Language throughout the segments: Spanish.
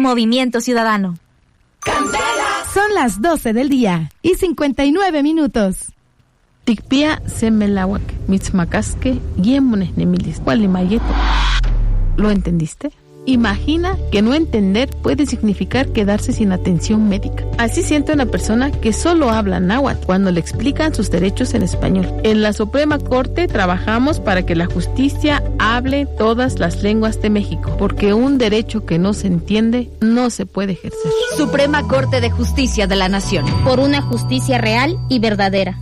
Movimiento Ciudadano. Son las 12 del día y 59 minutos. Tikpia semelawak, mitzmacasque, yemones nemilis, gualimayeto. ¿Lo entendiste? Imagina que no entender puede significar quedarse sin atención médica. Así siente una persona que solo habla náhuatl cuando le explican sus derechos en español. En la Suprema Corte trabajamos para que la justicia hable todas las lenguas de México, porque un derecho que no se entiende no se puede ejercer. Suprema Corte de Justicia de la Nación. Por una justicia real y verdadera.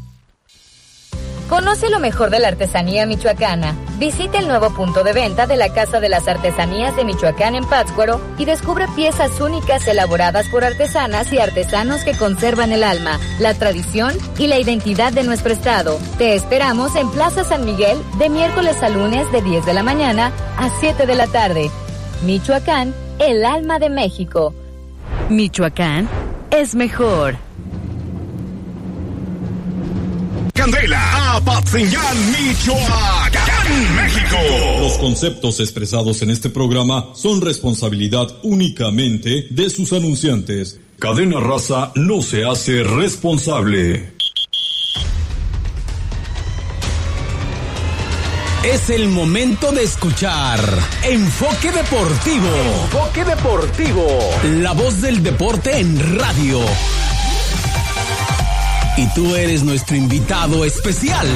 Conoce lo mejor de la artesanía michoacana. Visita el nuevo punto de venta de la Casa de las Artesanías de Michoacán en Pátzcuaro y descubre piezas únicas elaboradas por artesanas y artesanos que conservan el alma, la tradición y la identidad de nuestro estado. Te esperamos en Plaza San Miguel de miércoles a lunes de 10 de la mañana a 7 de la tarde. Michoacán, el alma de México. Michoacán es mejor. Candela, Apatzingán, Michoacán, México. Los conceptos expresados en este programa son responsabilidad únicamente de sus anunciantes. Cadena Raza no se hace responsable. Es el momento de escuchar Enfoque Deportivo. Enfoque Deportivo. La voz del deporte en radio. Y tú eres nuestro invitado especial.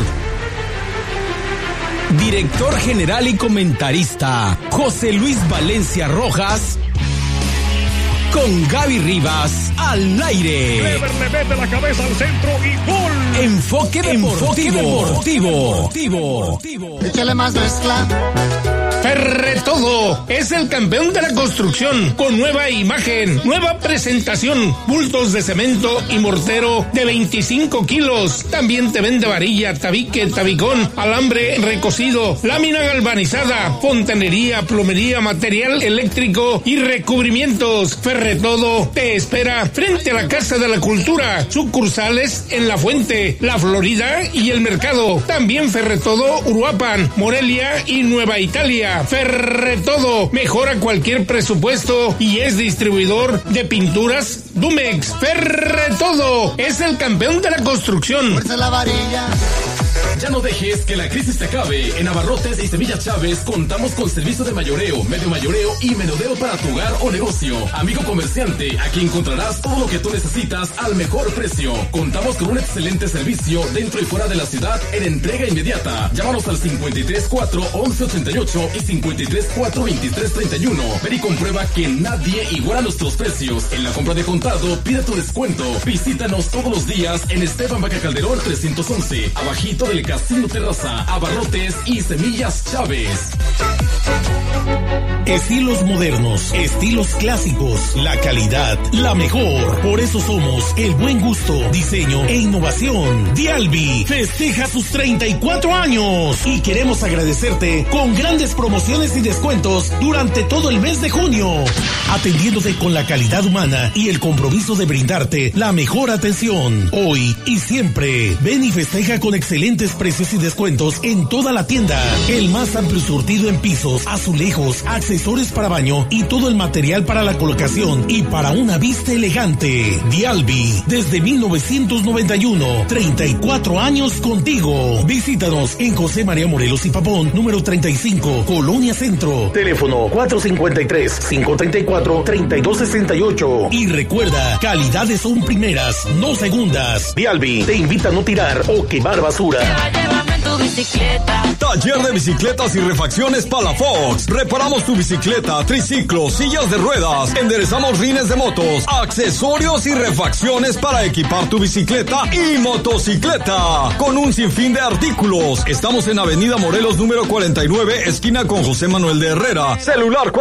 Director general y comentarista, José Luis Valencia Rojas, con Gaby Rivas al aire. Clever le mete la cabeza al centro y gol. Enfoque Deportivo. Échale más mezcla. Ferretodo es el campeón de la construcción, con nueva imagen, nueva presentación, bultos de cemento y mortero de 25 kilos. También te vende varilla, tabique, tabicón, alambre recocido, lámina galvanizada, fontanería, plomería, material eléctrico y recubrimientos. Ferretodo te espera frente a la Casa de la Cultura, sucursales en La Fuente, La Florida y El Mercado. También Ferretodo Uruapan, Morelia y Nueva Italia. Ferretodo mejora cualquier presupuesto y es distribuidor de pinturas Dumex. Ferretodo es el campeón de la construcción. Fuerza la varilla. Ya no dejes que la crisis te acabe. En Abarrotes y Semillas Chávez contamos con servicio de mayoreo, medio mayoreo y menudeo para tu hogar o negocio. Amigo comerciante, aquí encontrarás todo lo que tú necesitas al mejor precio. Contamos con un excelente servicio dentro y fuera de la ciudad en entrega inmediata. Llámanos al 53-4-1188 y 53-4-2331. Ven y comprueba que nadie iguala nuestros precios. En la compra de contado, pide tu descuento. Visítanos todos los días en Esteban Vaca Calderón 311, abajito del Casino Terraza, Abarrotes y Semillas Chávez. Estilos modernos, estilos clásicos, la calidad, la mejor. Por eso somos el buen gusto, diseño e innovación. Dialbi festeja sus 34 años y queremos agradecerte con grandes promociones y descuentos durante todo el mes de junio, atendiéndote con la calidad humana y el compromiso de brindarte la mejor atención. Hoy y siempre, ven y festeja con excelentes precios y descuentos en toda la tienda. El más amplio surtido en pisos, azulejos, accesorios para baño y todo el material para la colocación y para una vista elegante. Dialbi, desde 1991, 34 años contigo. Visítanos en José María Morelos y Pavón, número 35, Colonia Centro. Teléfono 453-534-3268. Y recuerda, calidades son primeras, no segundas. Dialbi te invita a no tirar o quemar basura. Llévame en tu bicicleta. Taller de bicicletas y refacciones Palafox. Reparamos tu bicicleta, triciclo, sillas de ruedas. Enderezamos rines de motos, accesorios y refacciones para equipar tu bicicleta y motocicleta. Con un sinfín de artículos. Estamos en Avenida Morelos número 49, esquina con José Manuel de Herrera. Celular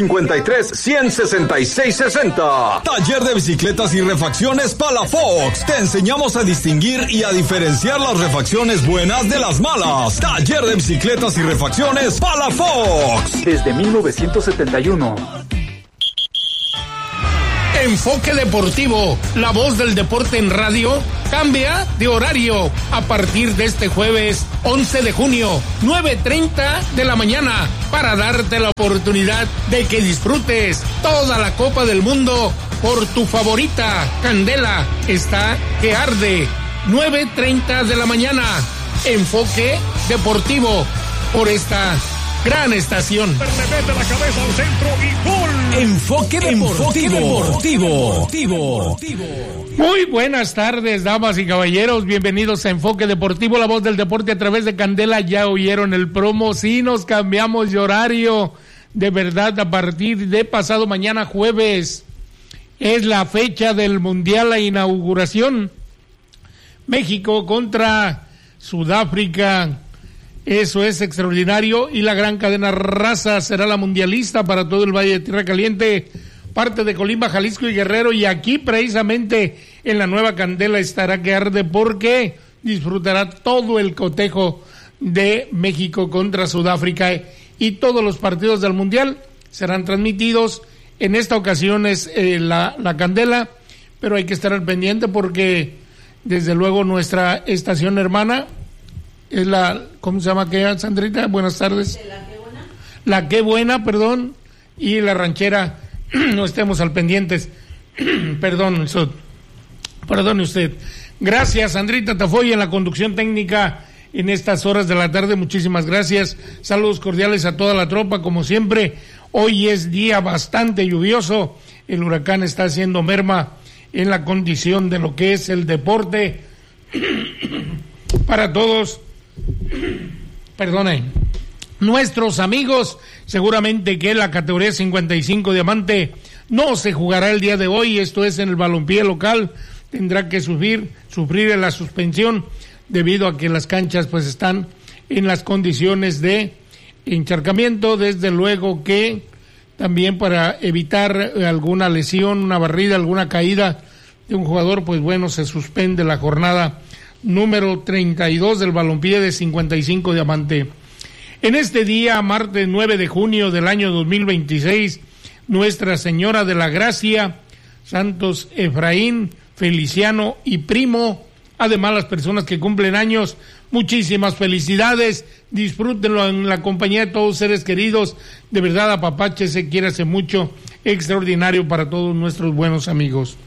453-166-60. Taller de bicicletas y refacciones Palafox. Te enseñamos a distinguir y a diferenciar las refacciones buenas de las malas. Taller de bicicletas y refacciones Palafox. Desde 1971. Enfoque Deportivo, la voz del deporte en radio, cambia de horario a partir de este jueves 11 de junio, 9:30 de la mañana, para darte la oportunidad de que disfrutes toda la Copa del Mundo por tu favorita. Candela está que arde. 9:30 de la mañana. Enfoque Deportivo por esta gran estación. Le mete la cabeza al centro y gol. Enfoque Deportivo. Muy buenas tardes, damas y caballeros. Bienvenidos a Enfoque Deportivo, la voz del deporte a través de Candela. Ya oyeron el promo. Sí, nos cambiamos de horario. De verdad, a partir de pasado mañana jueves es la fecha del Mundial, la inauguración. México contra Sudáfrica. Eso es extraordinario, y la gran cadena Raza será la mundialista para todo el Valle de Tierra Caliente, parte de Colima, Jalisco y Guerrero, y aquí precisamente en la nueva Candela estará que arde, porque disfrutará todo el cotejo de México contra Sudáfrica, y todos los partidos del mundial serán transmitidos. En esta ocasión es la Candela, pero hay que estar al pendiente porque desde luego nuestra estación hermana es ¿cómo se llama aquella, Sandrita? Buenas tardes. La Qué Buena, perdón, y la Ranchera. No estemos al pendientes. Perdone usted. Gracias, Sandrita Tafoy, en la conducción técnica en estas horas de la tarde. Muchísimas gracias. Saludos cordiales a toda la tropa, como siempre. Hoy es día bastante lluvioso. El huracán está haciendo merma en la condición de lo que es el deporte para todos. Nuestros amigos, seguramente que la categoría 55 diamante no se jugará el día de hoy. Esto es en el balompié local. Tendrá que sufrir la suspensión debido a que las canchas pues están en las condiciones de encharcamiento. Desde luego que también para evitar alguna lesión, una barrida, alguna caída de un jugador, pues bueno, se suspende la jornada número 32 del balompié de 55 diamante. En este día, martes 9 de junio del año 2026, Nuestra Señora de la Gracia, Santos Efraín, Feliciano y Primo, además las personas que cumplen años, muchísimas felicidades, disfrútenlo en la compañía de todos seres queridos, de verdad apapáchese, quiérase mucho, extraordinario para todos nuestros buenos amigos.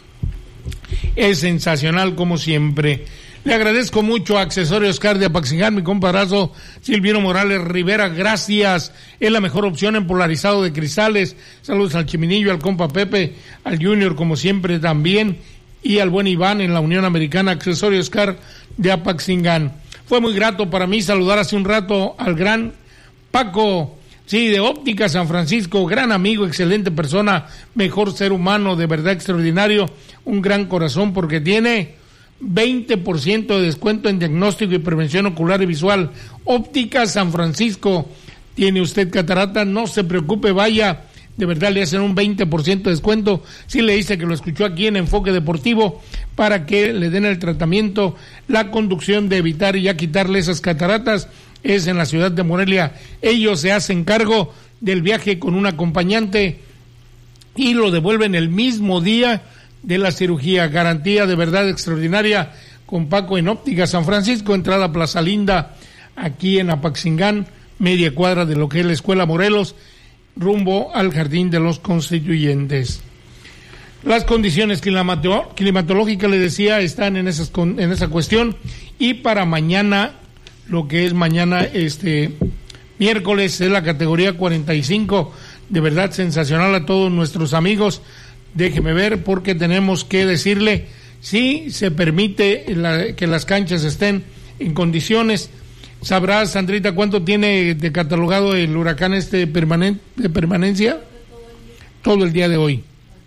Es sensacional como siempre. Le agradezco mucho a Accesorios Car de Apaxingán, mi comparazo Silvino Morales Rivera, gracias, es la mejor opción en polarizado de cristales. Saludos al Chiminillo, al compa Pepe, al Junior como siempre también, y al buen Iván en la Unión Americana. Accesorios Car de Apaxingán. Fue muy grato para mí saludar hace un rato al gran Paco, sí, de Óptica San Francisco, gran amigo, excelente persona, mejor ser humano, de verdad extraordinario, un gran corazón, porque tiene 20% de descuento en diagnóstico y prevención ocular y visual. Óptica San Francisco. ¿Tiene usted catarata? No se preocupe, vaya, de verdad le hacen un 20% de descuento. Si le dice que lo escuchó aquí en Enfoque Deportivo, para que le den el tratamiento, la conducción de evitar y ya quitarle esas cataratas es en la ciudad de Morelia. Ellos se hacen cargo del viaje con un acompañante y lo devuelven el mismo día de la cirugía. Garantía de verdad extraordinaria con Paco en Óptica San Francisco, entrada Plaza Linda, aquí en Apaxingán, media cuadra de lo que es la Escuela Morelos, rumbo al Jardín de los Constituyentes. Las condiciones climatológicas, le decía, están en esa cuestión, y para mañana, lo que es mañana miércoles, es la categoría 45, de verdad sensacional a todos nuestros amigos. Déjeme ver, porque tenemos que decirle si se permite que las canchas estén en condiciones. ¿Sabrás, Sandrita, cuánto tiene de catalogado el huracán de permanencia? Todo el día de hoy.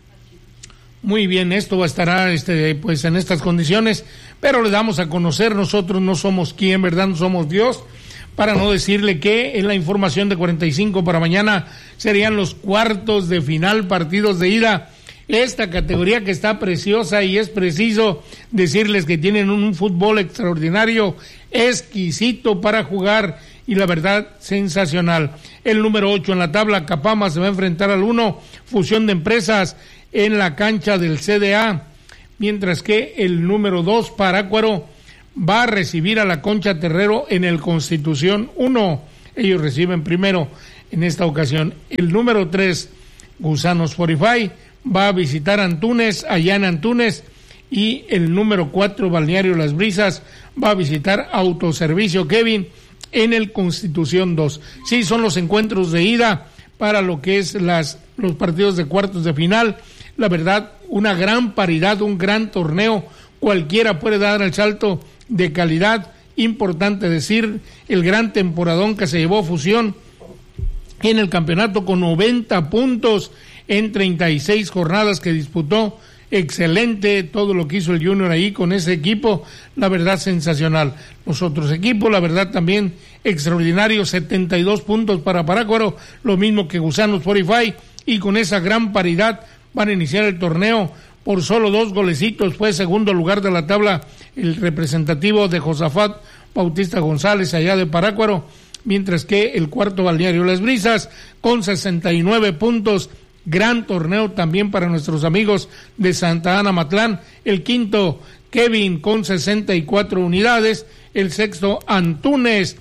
Muy bien, esto estará pues en estas condiciones, pero le damos a conocer, nosotros no somos quién, ¿verdad? No somos Dios, para no decirle que en la información de 45 para mañana serían los cuartos de final, partidos de ida. Esta categoría que está preciosa, y es preciso decirles que tienen un fútbol extraordinario, exquisito para jugar, y la verdad sensacional. El número 8 en la tabla, Capama, se va a enfrentar al 1, Fusión de Empresas, en la cancha del CDA. mientras que el número 2, Parácuaro, va a recibir a la Concha Terrero en el Constitución 1. Ellos reciben primero en esta ocasión. El número 3, Gusanos 45, va a visitar Antunes, allá en Antunes, y el número 4, Balneario Las Brisas, va a visitar Autoservicio Kevin en el Constitución 2. Sí, son los encuentros de ida para lo que es los partidos de cuartos de final. La verdad, una gran paridad, un gran torneo, cualquiera puede dar el salto de calidad. Importante decir, el gran temporadón que se llevó Fusión en el campeonato con 90 puntos en 36 jornadas que disputó. Excelente todo lo que hizo el Junior ahí con ese equipo, la verdad sensacional. Los otros equipos, la verdad también extraordinario, 72 puntos para Parácuaro, lo mismo que Gusanos 45, y con esa gran paridad van a iniciar el torneo por solo 2 golecitos. Fue segundo lugar de la tabla el representativo de Josafat Bautista González allá de Parácuaro, mientras que el cuarto, Balneario Las Brisas, con 69 puntos. Gran torneo también para nuestros amigos de Santa Ana Matlán. El quinto, Kevin, con 64 unidades. El sexto, Antunes,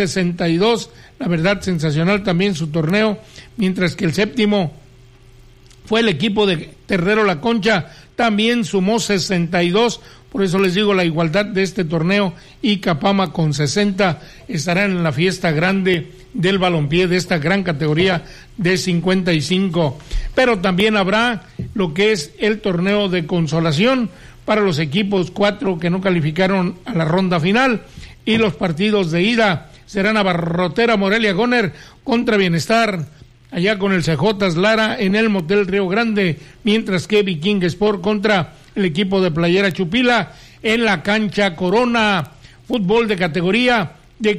62. La verdad, sensacional también su torneo. Mientras que el séptimo fue el equipo de Terrero La Concha, también sumó 62. Por eso les digo la igualdad de este torneo, y Capama con 60 estarán en la fiesta grande del balompié de esta gran categoría de 55. Pero también habrá lo que es el torneo de consolación para los equipos 4 que no calificaron a la ronda final, y los partidos de ida serán Abarrotera Morelia Goner contra Bienestar, allá con el CJ Lara en el Motel Río Grande, mientras que Viking Sport contra el equipo de Playera Chupila en la cancha Corona. Fútbol de categoría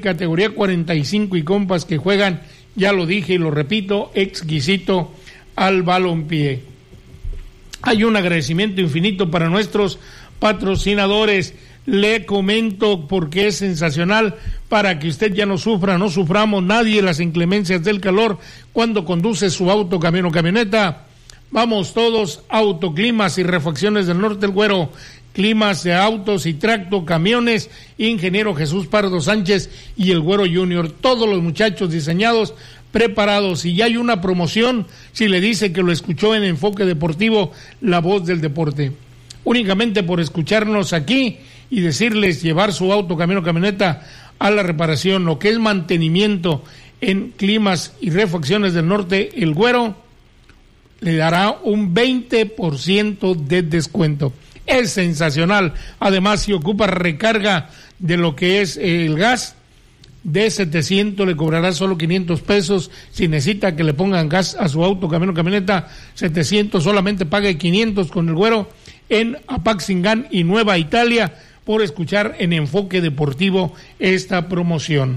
45 y compas que juegan, ya lo dije y lo repito, exquisito al balompié. Hay un agradecimiento infinito para nuestros patrocinadores. Le comento porque es sensacional, para que usted ya no sufra, no suframos nadie las inclemencias del calor cuando conduce su auto, camión o camioneta. Vamos todos, Autoclimas y Refacciones del Norte, el Güero, climas de autos y tracto, camiones, Ingeniero Jesús Pardo Sánchez y el Güero Junior, todos los muchachos diseñados, preparados. Y ya hay una promoción si le dice que lo escuchó en Enfoque Deportivo, la voz del deporte. Únicamente por escucharnos aquí y decirles llevar su auto, camión o camioneta a la reparación, lo que es mantenimiento en Climas y Refacciones del Norte, el Güero le dará un 20% de descuento. Es sensacional. Además, si ocupa recarga de lo que es el gas, de 700 le cobrará solo 500 pesos. Si necesita que le pongan gas a su auto, camión o camioneta, 700, solamente pague 500 con el Güero en Apaxingán y Nueva Italia, por escuchar en Enfoque Deportivo esta promoción.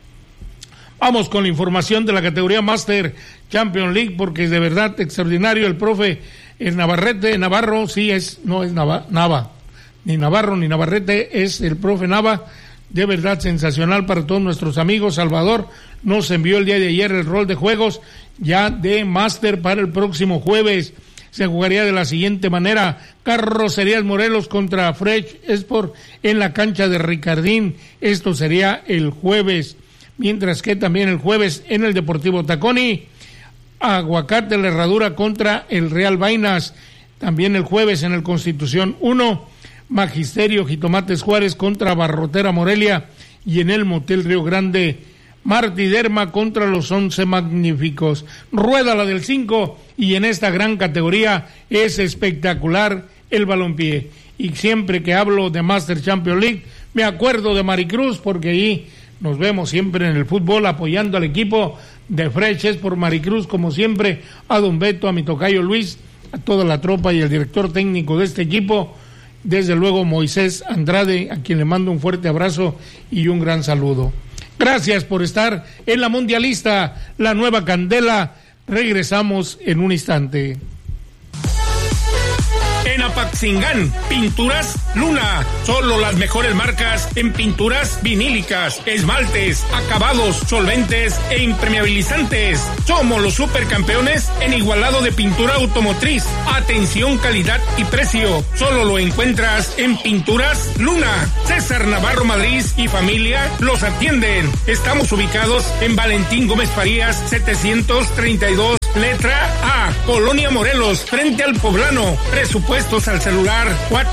Vamos con la información de la categoría Master Champions League, porque es de verdad extraordinario. El profe Navarro, sí es, no es Nava, ni Navarro ni Navarrete, es el profe Nava, de verdad sensacional para todos nuestros amigos. Salvador nos envió el día de ayer el rol de juegos ya de Master para el próximo jueves. Se jugaría de la siguiente manera: Carrocerías Morelos contra Fresh Sport en la cancha de Ricardín. Esto sería el jueves. Mientras que también el jueves en el Deportivo Taconi, Aguacate La Herradura contra el Real Vainas. También el jueves en el Constitución 1, Magisterio Jitomates Juárez contra Barrotera Morelia, y en el Motel Río Grande, Martí Derma contra los 11 Magníficos. Rueda la del 5, y en esta gran categoría es espectacular el balompié. Y siempre que hablo de Master Champions League me acuerdo de Maricruz, porque ahí nos vemos siempre en el fútbol apoyando al equipo de Freches por Maricruz, como siempre, a don Beto, a mi tocayo Luis, a toda la tropa y el director técnico de este equipo, desde luego Moisés Andrade, a quien le mando un fuerte abrazo y un gran saludo. Gracias por estar en la Mundialista, la nueva candela. Regresamos en un instante. En Apaxingán, Pinturas Luna. Solo las mejores marcas en pinturas vinílicas, esmaltes, acabados, solventes e impermeabilizantes. Somos los supercampeones en igualado de pintura automotriz. Atención, calidad y precio. Solo lo encuentras en Pinturas Luna. César Navarro Madrid y familia los atienden. Estamos ubicados en Valentín Gómez Farías 732, letra A, Colonia Morelos, frente al Poblano. Presupuestos al celular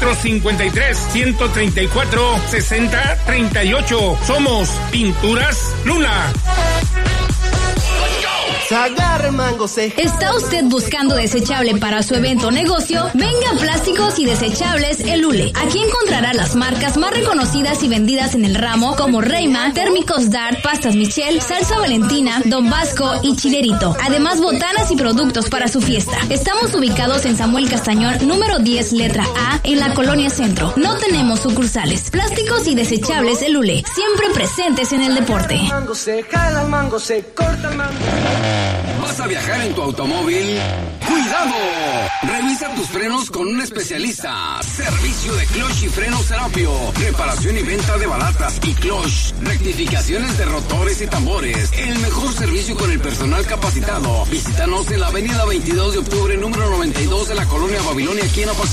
453-134-6038. Somos Pinturas Luna. ¿Está usted buscando desechable para su evento o negocio? Venga a Plásticos y Desechables El Ule. Aquí encontrará las marcas más reconocidas y vendidas en el ramo, como Reima, Térmicos Dart, Pastas Michel, Salsa Valentina, Don Vasco y Chilerito. Además, botanas y productos para su fiesta. Estamos ubicados en Samuel Castañón, número 10, letra A, en la Colonia Centro. No tenemos sucursales. Plásticos y Desechables El Ule. Siempre presentes en el deporte. ¿Vas a viajar en tu automóvil? ¡Cuidado! Revisa tus frenos con un especialista. Servicio de clutch y frenos Serapio. Reparación y venta de balatas y clutch. Rectificaciones de rotores y tambores. El mejor servicio con el personal capacitado. Visítanos en la avenida 22 de octubre, número 92 de la Colonia Babilonia, aquí en Apaxingán.